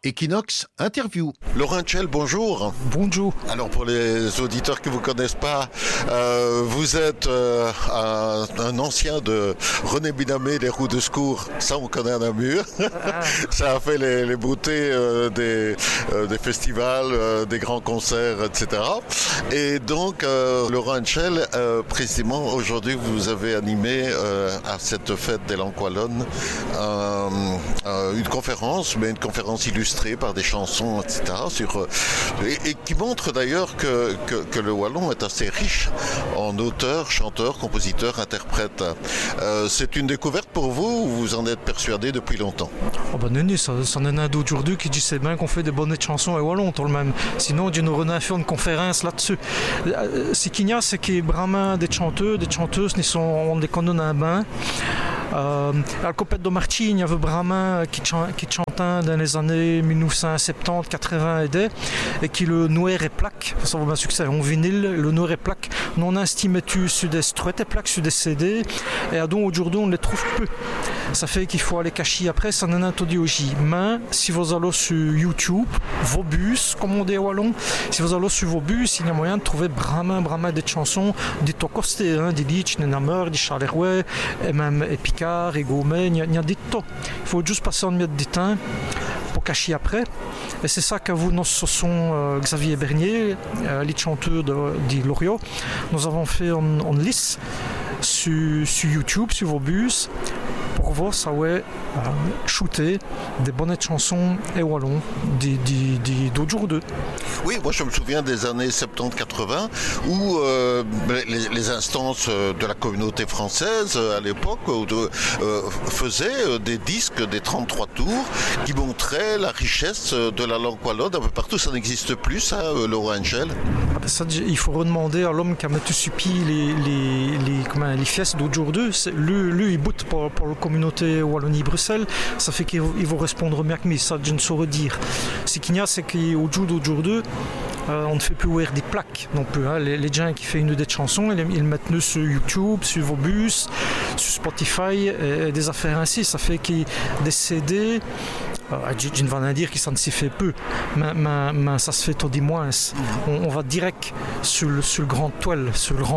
Equinox Interview. Laurent Tchel, bonjour. Bonjour. Alors pour les auditeurs qui ne vous connaissent pas, vous êtes un ancien de René Binamé des roues de secours. Ça, on connaît à Namur. Ça a fait les beautés des festivals, des grands concerts, etc. Et donc, Laurent Tchel, précisément aujourd'hui, vous avez animé à cette fête des Langues wallonnes une conférence, mais une conférence illustrée par des chansons, etc. Et qui montre d'ailleurs que le wallon est assez riche en auteurs, chanteurs, compositeurs, interprètes. C'est une découverte pour vous ou vous en êtes persuadé depuis longtemps? Oh ben non, ça en est un d'aujourd'hui qui dit c'est bien qu'on fait des bonnes chansons et wallon tout le même. Sinon, on aurait fait une conférence là-dessus. Ce qu'il y a, c'est qu'il y a vraiment des chanteurs, des chanteuses, on les connaît un bain. À Copette de Marchi, il y avait vraiment qui chantait dans les années 1970, 80 et qui le noir et plaque, ça va un succès en vinyle, le noir et plaque, non estimé sur des struettes et plaques, sur des CD, et donc aujourd'hui on les trouve peu. Ça fait qu'il faut aller cacher après, ça n'en a pas dit aussi. Mais si vous allez sur YouTube, vos bus, comme on dit à Wallon, si vous allez sur vos bus, il y a moyen de trouver vraiment des chansons, des Tocosté, des Litch, des Namur, des Charleroi, et même Epicard, et Gaumet, il y a des tas. Il faut juste passer en mettre des temps pour cacher après. Et c'est ça que nous sont Xavier Bernier, les chanteurs de Loriot. Nous avons fait en lice sur YouTube, sur vos bus, pour voir ça shooter des bonnes chansons et wallons d'autres jours d'eux. Oui, moi je me souviens des années 70-80 où les instances de la communauté française à l'époque faisaient des disques, des 33 tours qui montraient la richesse de la langue wallonne un peu partout. Ça n'existe plus, ça, Laurent Tchel? Ça, il faut redemander à l'homme qui a mis sur pied les fiestes d'autres jours d'eux. Lui, il boute pour la communauté Wallonie-Bruxelles. Ça fait qu'il va répondre mieux que moi. Ça, je ne saurais dire. Ce qu'il y a, c'est qu'au jour d'autres jours d'eux, on ne fait plus ouvrir des plaques non plus. Hein. Les gens qui font une des chansons, ils mettent nous sur YouTube, sur vos bus, sur Spotify et des affaires ainsi. Ça fait qu'il y a des CD. Je ne vais pas dire que ça ne s'y fait peu, mais ça se fait tout du moins. On va direct sur le grand toile,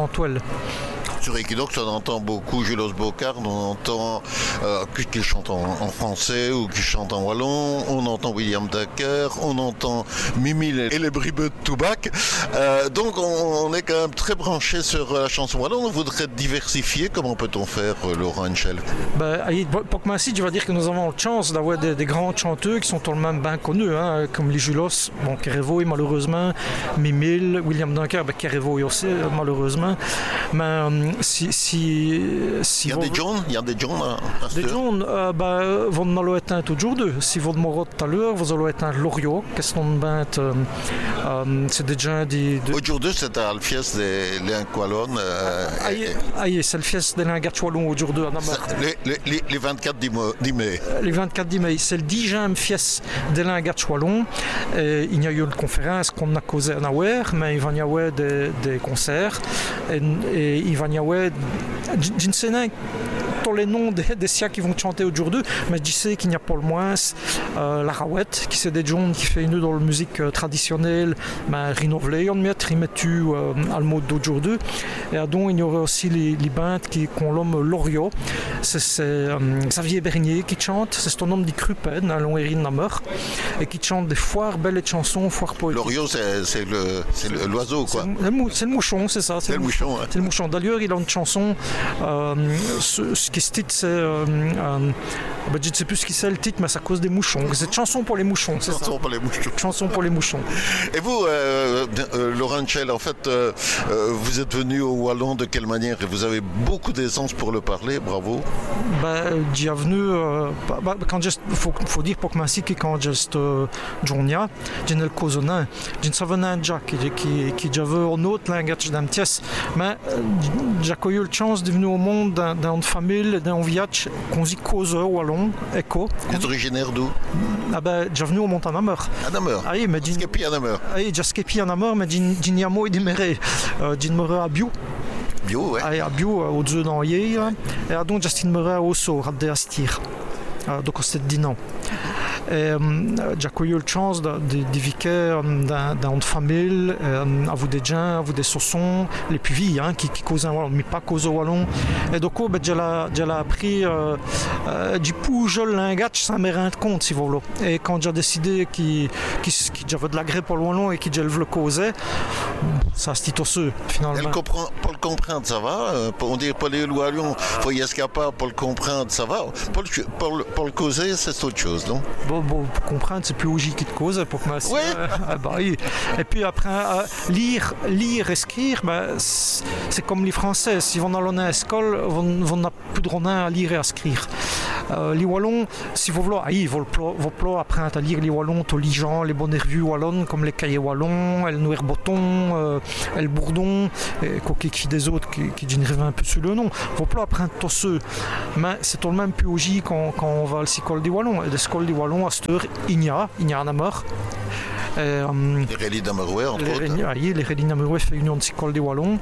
Sur Equinox, on entend beaucoup Julos Bocard, on entend qui chante en français ou qui chante en wallon, on entend William Dacker, on entend Mimile et les bribeux de Toubac. Donc on est quand même très branché sur la chanson wallon. On voudrait diversifier. Comment peut-on faire, Laurent Tchel? Pour que moi-ci, je vais dire que nous avons la chance d'avoir des grands chanteurs qui sont tout le même bien connus, hein, comme les Julos, Kerevo malheureusement, Mimile, William Dacker, Kerevo aussi malheureusement. Mais il y a des John, des John, vous n'allez éteindre toujours deux. Si vous demandez tout à l'heure, vous allez éteindre Loriot, c'est des gens Aujourd'hui, c'est à la fieste des Langues wallonnes. C'est le fieste des Langues wallonnes aujourd'hui à Namur. Les 24 mai. Les 24 mai, c'est le 10e fieste des Langues wallonnes. Il y a eu une conférence qu'on a causée à Nawer, mais il va y avoir des concerts et il va y avoir je ne sais pas les noms des siens qui vont chanter aujourd'hui, mais je sais qu'il n'y a pas le moins la Rawette, qui c'est des gens qui fait une dans la musique traditionnelle, mais renouvelée, on met remettu à le mode d'aujourd'hui. Et donc il y aurait aussi les bandes qui ont l'homme Loriot, c'est Xavier Bernier qui chante, c'est son homme du Crupen, à Longuerine Namur, et qui chante des foires belles chansons, foires poétiques. Loriot, c'est l'oiseau, quoi. C'est le mouchon, c'est ça. C'est le mouchon. Hein. C'est le mouchon. D'ailleurs, il a une chanson, ce qui se titre, c'est. Je ne sais plus ce qui c'est le titre, mais c'est à cause des mouchons. C'est chanson pour les mouchons, c'est ça. Chanson pour les mouchons. Et vous, Laurent Tchel, en fait, vous êtes venu au Wallon de quelle manière? Et vous avez beaucoup d'aisance pour le parler, bravo. J'y venu, faut dire pour que je que quand j'étais Jonia, j'ai le cousin, j'ai savais un Jack qui j'avais un autre langage d'amitiesse, mais j'ai eu la chance de venir au monde dans une famille, dans un village qu'on dit cause wallon, éco. Vous êtes originaire d'où? J'ai venu au mont à Namur. À Namur. Ah oui, mais j'ai skepi à Namur. Ah oui, j'ai skepi à Namur, mais j'ai n'y a mot et déméré. J'ai demeuré à Bio. Bio, ouais. À Bio, au Dieu d'Anlier, et donc j'ai demeuré à Osso, à Déastir. Donc c'était 10 ans. J'ai eu la chance de vivre dans une famille, à vous des gens, à vous des saussons, les puvis qui causent un wallon, mais pas cause au wallon. Et donc, j'ai appris du pouge l'ingach, ça m'est rendu compte, si vous voulez. Et quand j'ai décidé qu'il j'avais de la grippe pour le wallon et qu'il le causait, ça se dit aussi, finalement. Pour le comprendre, ça va. On dit pour les wallons, il faut y escaper, pour le comprendre, ça va. Pour le causer, c'est autre chose, non? Bon, pour comprendre, c'est plus logique qui te cause. Pour que oui. Et puis après, lire et écrire, c'est comme les Français. Si on allait à l'école, on n'a plus de rien à lire et à écrire. Les wallons, si vous voulez, vous pouvez apprendre à lire les wallons, les gens, les bonnes revues wallonnes, comme les cahiers wallons, le Noir Botton, le Bourdon, et qui des autres qui génèrent un peu sur le nom. Vous pouvez apprendre tous ceux. Mais c'est tout de même plus logique quand on va à l'école des wallons. Et l'école des wallons, à cette heure, il y a un amour. Les Rélis d'Amerouet, entre autres. Les Rélis d'Amerouet fait union de l'école des wallons.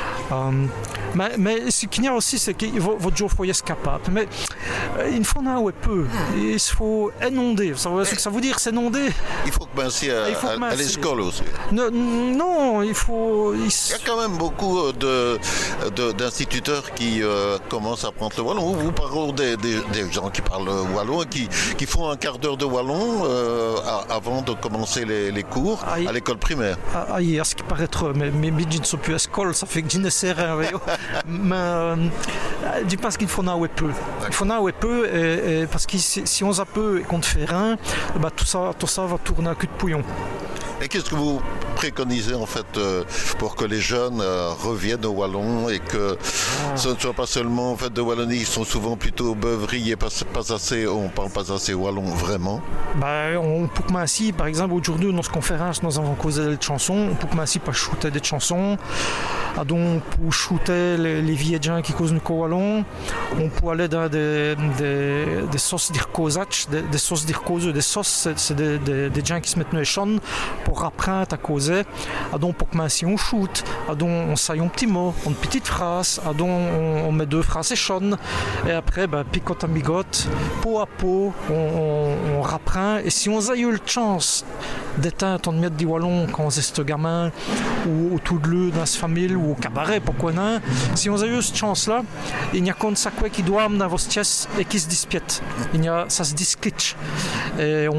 Mais ce qu'il y a aussi, c'est qu'il faut toujours être capable. Mais il faut en avoir peu. Il faut inonder. Ça veut dire s'inonder. Il faut commencer à l'école aussi. Non, il faut. Il y a quand même beaucoup d'instituteurs qui commencent à apprendre le wallon. Vous parlez des gens qui parlent wallon et qui font un quart d'heure de wallon avant de commencer les cours à l'école primaire. À ce qui paraît trop. Mais je ne suis plus à l'école, ça fait que je ne sais rien. Mais je pense qu'il faut en avoir peu. Il faut en avoir peu parce que si on a peu et qu'on ne fait rien, tout ça va tourner à cul de pouillon. Et qu'est-ce que vous préconisez en fait pour que les jeunes reviennent au wallon et que ce ne soit pas seulement en fait de Wallonie, ils sont souvent plutôt beuveries et on parle pas assez wallon vraiment. On peut commencer, par exemple aujourd'hui dans notre conférence nous avons causé des chansons, on peut commencer par shooter des chansons, donc pour shooter les vieux gens qui causent le wallon, on peut aller dans des sauces d'irkozach, des sauces d'irkozeux, des sauces c'est des gens qui se mettent dans les champs pour apprendre à causer, donc pour commencer on shoot, donc on saille un petit mot, une petite phrase, donc on met deux phrases et chonne, et après picote à migote, peau à peau, on rapprend, et si on a eu la chance d'être en mettre du wallon quand on est gamin, ou autour de lui dans sa famille, ou au cabaret, pourquoi non, si on a eu cette chance là, il n'y a qu'un sac qui doit dans vos pièces et qui se dispiète, ça se disquitch, et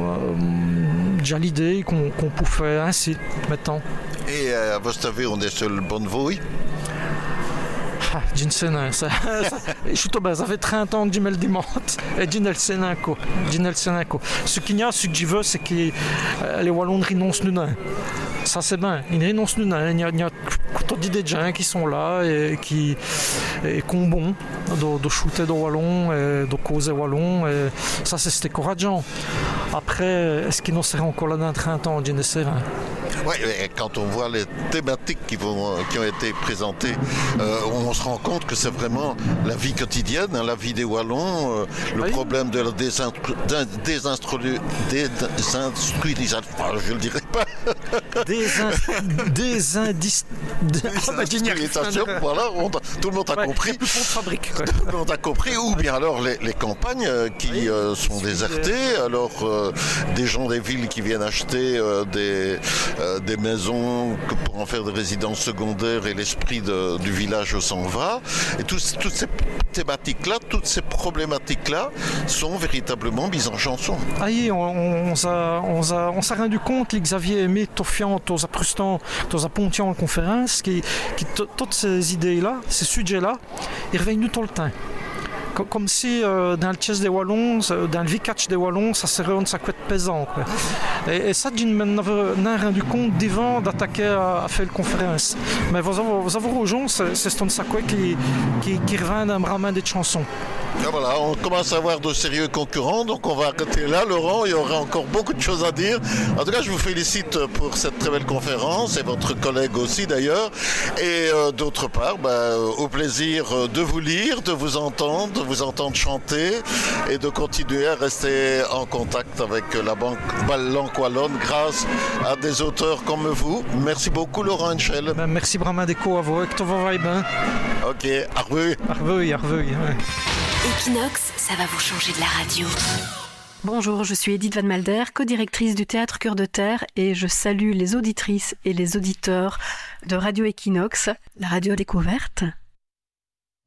j'ai l'idée qu'on peut faire ainsi maintenant. Et à votre avis, on est sur le bon voie? Je ne sais pas. Je suis tombé, ça fait 30 ans que je me le demande. Et je ne sais pas. Ce qu'il y a, ce que je veux, c'est que les Wallons renoncent nous. Ça c'est bien, ils renoncent nous. Il y a des gens qui sont là et qui ont bon de shooter de Wallon et de causer Wallon. Et ça c'est encourageant. Après, est-ce qu'ils n'en seront encore là dans 30 ans? Je ne sais pas. Oui, quand on voit les thématiques qui ont été présentées, on se rend compte que c'est vraiment la vie quotidienne, la vie des Wallons, le problème de la désinstruisation, je le dirais pas. Voilà, tout le monde a compris. Tout le monde a compris. Ou bien alors les campagnes qui sont désertées, alors des gens des villes qui viennent acheter des maisons pour en faire des résidences secondaires et l'esprit du village s'en va. Et toutes ces thématiques-là, toutes ces problématiques-là sont véritablement mises en chanson. On s'est rendu compte que Xavier aimait Tofiant, aux Aprustan, aux Pontian en conférence, qui toutes ces idées-là, ces sujets-là, ils reviennent tout le temps. Comme si dans le chess des Wallons, dans le vicatch des Wallons, ça serait un sacré pesant. Quoi. Et ça, je m'en ai rendu compte devant d'attaquer à faire une conférence. Mais vous avez aux gens, c'est un sacré qui revient d'un ramen des chansons. Et voilà, on commence à avoir de sérieux concurrents, donc on va arrêter là. Laurent, il y aura encore beaucoup de choses à dire. En tout cas, je vous félicite pour cette très belle conférence, et votre collègue aussi d'ailleurs. Et d'autre part, au plaisir de vous lire, de vous entendre chanter et de continuer à rester en contact avec la langue wallonne grâce à des auteurs comme vous. Merci beaucoup Laurent Henschel. Merci vraiment Déco à vous, que tout va bien. Ok, arveux. Arveux. Equinox, ça va vous changer de la radio. Bonjour, je suis Edith Van Malder, co-directrice du Théâtre Cœur de Terre et je salue les auditrices et les auditeurs de Radio Equinox, la radio découverte.